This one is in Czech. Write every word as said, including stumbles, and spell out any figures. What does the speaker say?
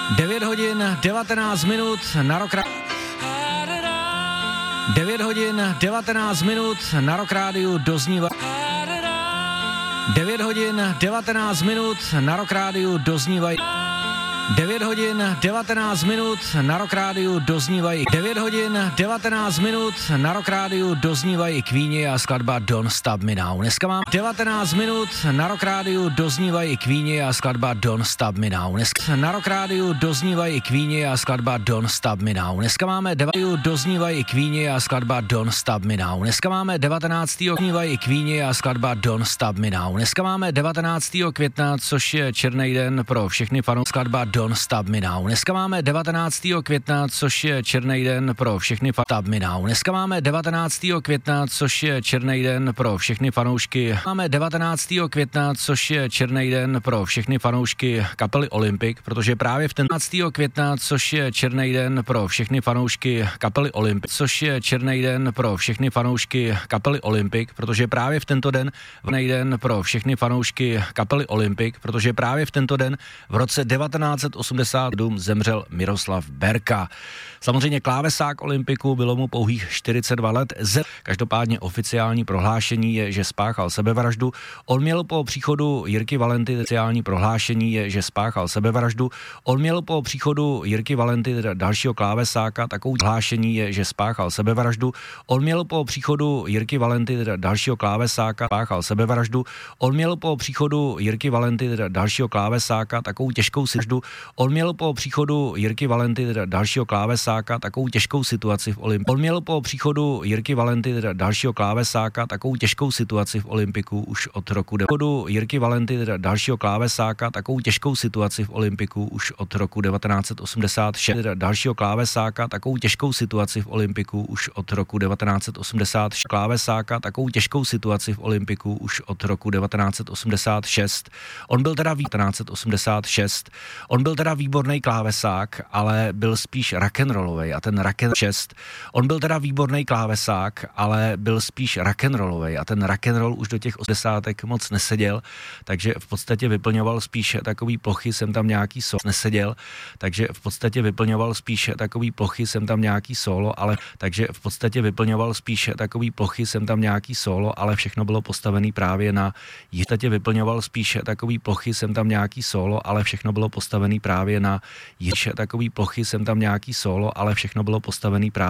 devět hodin devatenáct minut na Rock Rádiu. devět hodin devatenáct minut na Rock Rádiu dozníva. devět hodin devatenáct minut na Rock Rádiu doznívají. devět hodin devatenáct minut na Rock Rádiu doznívají. devět hodin devatenáct minut na Rock Rádiu doznívají Queeni a skladba Don't Stop Me Now. Dneska mám devatenáct minut na Rock Rádiu doznívají Queeni a skladba Don't Stop Me Now. Dneska na Rock Rádiu doznívají Queeni a skladba Don't Stop Me Now. Dneska máme devatenáct doznívají Queeni a skladba Don't Stop Me Now. Dneska máme devatenáctého doznívají Queeni a skladba Don't Stop Me Now. Dneska máme devatenáctého května, což je černý den pro všechny fanoušky skladba Don't Stop Me Now. Dneska máme devatenáctého května, což je černý den pro všechny fanoušky. Stop Me Now. Dneska máme devatenáctého května, což je černý den pro všechny fanoušky. Máme devatenáctého května, což je černý den pro všechny fanoušky kapely Olympic, protože právě v ten devatenáctého května, což je černý den pro všechny fanoušky kapely Olympic, což je černý den pro všechny fanoušky kapely Olympic, protože právě v tento den v den pro všechny fanoušky kapely Olympic, protože právě v tento den v roce devatenáct set osmdesát sedm zemřel Miroslav Berka. Samozřejmě klávesák Olympiku, bylo mu pouhých čtyřicet dva let. Každopádně oficiální prohlášení je, že spáchal sebevraždu. On měl po příchodu Jirky Valenty, oficiální prohlášení je, že spáchal sebevraždu. On měl po příchodu Jirky Valenty, dalšího klávesáka, takovou prohlášení je, že spáchal sebevraždu. On měl po příchodu Jirky Valenty, dalšího klávesáka, spáchal sebevraždu. On měl po příchodu Jirky Valenty, dalšího klávesáka, takovou těžkou situaci. On měl po příchodu Jirky Valenty, dalšího klávesáka, takovou těžkou situaci v Olympiku. On měl po příchodu Jirky Valenty, dalšího klávesáka, takovou těžkou situaci v Olympiku už od roku příchodu Jirky Valenty, dalšího klávesáka, takovou těžkou situaci v Olympiku už od roku devatenáct set osmdesát šest. Dalšího klávesáka, takovou těžkou situaci v Olympiku už od roku devatenáct set osmdesát šest. Klávesáka, takovou těžkou situaci v Olympiku už od roku devatenáct set osmdesát šest. On byl teda devatenáct set osmdesát šest. On byl teda výborný klávesák, ale byl spíš rock'n'rollovej a ten rock'n šest. On byl teda výborný klávesák, ale byl spíš rock'n'rollovej a ten rock'n'roll už do těch osmdesátek moc neseděl, takže v podstatě vyplňoval spíš takový plochy, jsem tam nějaký solo neseděl, takže v podstatě vyplňoval spíš takový plochy, jsem tam nějaký solo, ale takže v podstatě vyplňoval spíš takový plochy, jsem tam nějaký solo, ale všechno bylo postavený právě na v podstatě vyplňoval spíš takový plochy, jsem tam nějaký solo, ale všechno bylo postavený právě na takový plochy, jsem tam nějaký solo, ale všechno bylo postavený právě